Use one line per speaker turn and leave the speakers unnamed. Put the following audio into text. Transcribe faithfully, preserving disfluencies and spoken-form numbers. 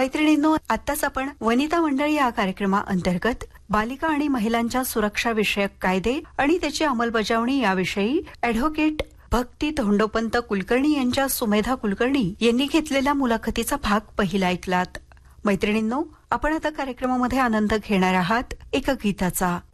मैत्रिणींनो, आत्ताच आपण वनिता मंडळी या कार्यक्रमाअंतर्गत बालिका आणि महिलांच्या सुरक्षा विषयक कायदे आणि त्याची अंमलबजावणी याविषयी ॲडव्होकेट भक्ती धोंडोपंत कुलकर्णी यांच्या सुमेधा कुलकर्णी यांनी घेतलेल्या मुलाखतीचा भाग पहिला ऐकलात. मैत्रिणींनो, आपण आता कार्यक्रमामध्ये आनंद घेणार आहात एका गीताचा.